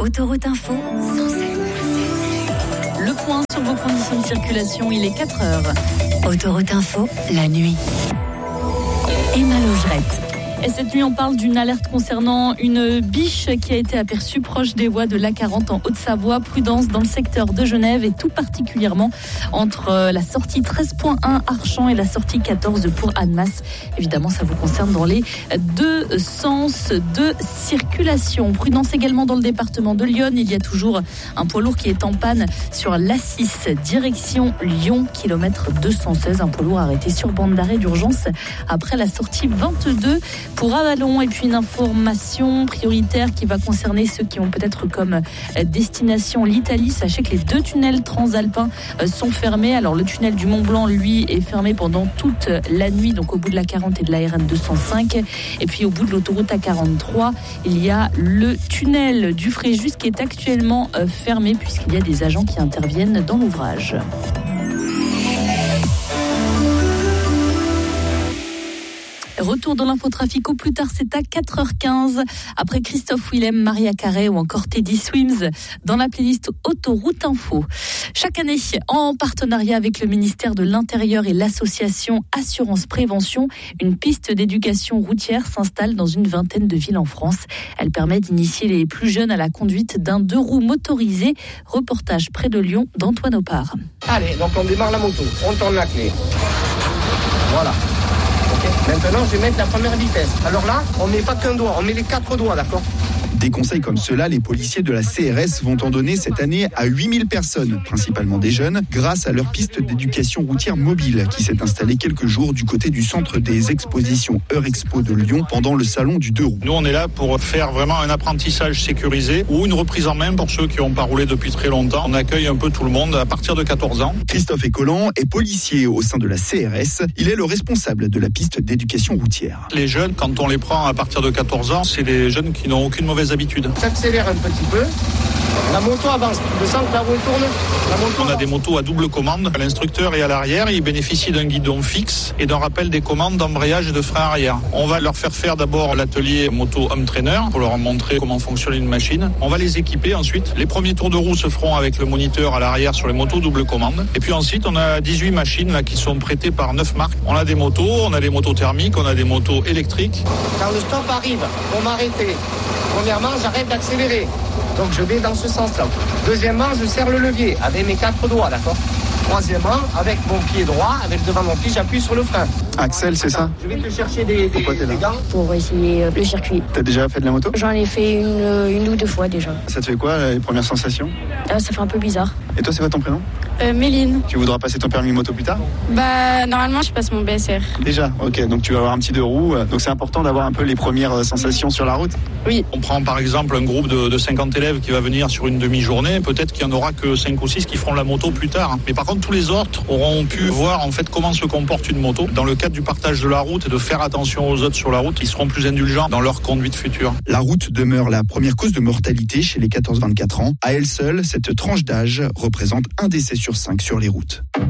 Autoroute Info, Le point sur vos conditions de circulation, il est 4h. Autoroute Info, la nuit. Emma Logerette. Et cette nuit, on parle d'une alerte concernant une biche qui a été aperçue proche des voies de l'A40 en Haute-Savoie. Prudence dans le secteur de Genève et tout particulièrement entre la sortie 13.1 Archamps et la sortie 14 pour Annemasse. Évidemment, ça vous concerne dans les deux sens de circulation. Prudence également dans le département de Lyon. Il y a toujours un poids lourd qui est en panne sur l'A6, direction Lyon, kilomètre 216. Un poids lourd arrêté sur bande d'arrêt d'urgence après la sortie 22 pour Avalon. Et puis une information prioritaire qui va concerner ceux qui ont peut-être comme destination l'Italie. Sachez que les 2 tunnels transalpins sont fermés. Alors le tunnel du Mont Blanc, lui, est fermé pendant toute la nuit, donc au bout de la 40 et de la RN 205. Et puis au bout de l'autoroute A43, il y a le tunnel du Fréjus qui est actuellement fermé puisqu'il y a des agents qui interviennent dans l'ouvrage. Retour dans l'infotrafic au plus tard, c'est à 4h15. Après Christophe Willem, Maria Carey ou encore Teddy Swims dans la playlist Autoroute Info. Chaque année, en partenariat avec le ministère de l'Intérieur et l'association Assurance Prévention, une piste d'éducation routière s'installe dans une vingtaine de villes en France. Elle permet d'initier les plus jeunes à la conduite d'un 2-roues motorisé. Reportage près de Lyon d'Antoine Opard. Allez, donc on démarre la moto, on tourne la clé. Voilà. Maintenant, je vais mettre la première vitesse. Alors là, on met pas qu'un doigt, on met les 4 doigts, d'accord ? Des conseils comme ceux-là, les policiers de la CRS vont en donner cette année à 8000 personnes, principalement des jeunes, grâce à leur piste d'éducation routière mobile qui s'est installée quelques jours du côté du centre des expositions Eurexpo de Lyon pendant le salon du 2 roues. Nous, on est là pour faire vraiment un apprentissage sécurisé ou une reprise en main pour ceux qui n'ont pas roulé depuis très longtemps. On accueille un peu tout le monde à partir de 14 ans. Christophe Écollan est policier au sein de la CRS. Il est le responsable de la piste d'éducation routière. Les jeunes, quand on les prend à partir de 14 ans, c'est des jeunes qui n'ont aucune mauvaise habitude. J'accélère un petit peu. La moto avance. Je sens que la roue tourne. On a des motos à double commande. L'instructeur est à l'arrière. Il bénéficie d'un guidon fixe et d'un rappel des commandes d'embrayage et de frein arrière. On va leur faire faire d'abord l'atelier moto home trainer pour leur montrer comment fonctionne une machine. On va les équiper ensuite. Les premiers tours de roue se feront avec le moniteur à l'arrière sur les motos double commande. Et puis ensuite, on a 18 machines là qui sont prêtées par 9 marques. On a des motos, on a des motos thermiques, on a des motos électriques. Quand le stop arrive, on m'arrêter. Premièrement, j'arrête d'accélérer. Donc je vais dans ce sens-là. Deuxièmement, je serre le levier avec mes 4 doigts, d'accord ? Troisièmement, avec mon pied droit, avec le devant de mon pied, j'appuie sur le frein. Axel, c'est ça ? Je vais te chercher des gants. Pour essayer le circuit. T'as déjà fait de la moto ? J'en ai fait une ou 2 fois déjà. Ça te fait quoi, les premières sensations ? Ça fait un peu bizarre. Et toi, c'est quoi ton prénom ? Méline. Tu voudras passer ton permis moto plus tard ? Normalement, je passe mon BSR. Déjà, ok, donc tu vas avoir un petit 2 roues. Donc c'est important d'avoir un peu les premières sensations sur la route ? Oui. On prend par exemple un groupe de 50 élèves qui va venir sur une demi-journée. Peut-être qu'il n'y en aura que 5 ou 6 qui feront la moto plus tard. Mais par contre, tous les autres auront pu voir en fait comment se comporte une moto. Dans le cadre du partage de la route et de faire attention aux autres sur la route, ils seront plus indulgents dans leur conduite future. La route demeure la première cause de mortalité chez les 14-24 ans. À elle seule, cette tranche d'âge représente un décès sur 5 sur les routes.